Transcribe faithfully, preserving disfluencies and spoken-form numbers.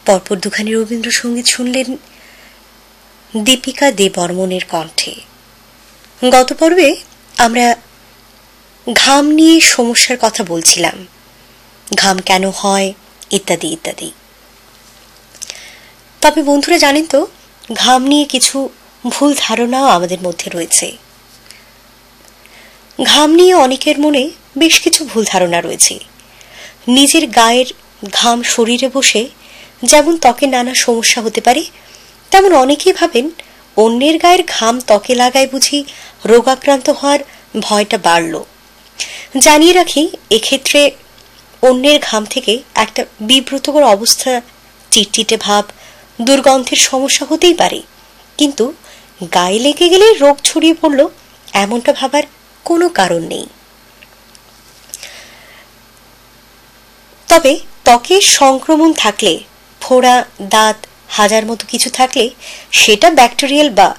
পরপর দুখানি রবীন্দ্রসঙ্গীত শুনলেন দীপিকা দে বর্মনের কণ্ঠে। গত পর্বে আমরা ঘাম নিয়ে সমস্যার কথা বলছিলাম, ঘাম কেন হয় ইত্যাদি ইত্যাদি। তবে বন্ধুরা জানেন তো, ঘাম নিয়ে কিছু ভুল ধারণাও আমাদের মধ্যে রয়েছে। ঘাম নিয়ে অনেকের মনে বেশ কিছু ভুল ধারণা রয়েছে। নিজের গায়ের ঘাম শরীরে বসে যেমন ত্বকে নানা সমস্যা হতে পারে, তেমন অনেকেই ভাবেন অন্যের গায়ের ঘাম ত্বকে লাগায় বুঝি রোগাক্রান্ত হওয়ার ভয়টা বাড়ল। জানিয়ে রাখি, এক্ষেত্রে অন্যের ঘাম থেকে একটা বিব্রতকর অবস্থা, চিটচিটে ভাব, দুর্গন্ধের সমস্যা হতেই পারে, কিন্তু গায়ে লেগে গেলে রোগ ছড়িয়ে পড়ল এমনটা ভাবার কোনো কারণ নেই। তবে ত্বকে সংক্রমণ থাকলে, ফোড়া, দাঁত, হাজার মতো কিছু থাকলে সেটা ব্যাকটেরিয়াল বা